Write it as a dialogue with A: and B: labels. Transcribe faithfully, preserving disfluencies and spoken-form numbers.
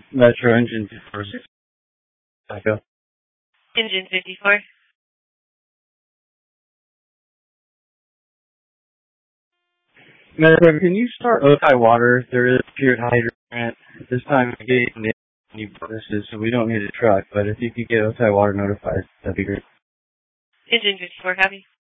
A: Metro engine fifty-four six. Echo.
B: Engine fifty-four.
A: Metro, can you start Otai water? There is pure hydrant. This time we're getting any bonuses, so we don't need a truck, but if you could get Otai water notified, that'd be great.
B: Engine fifty-four, copy.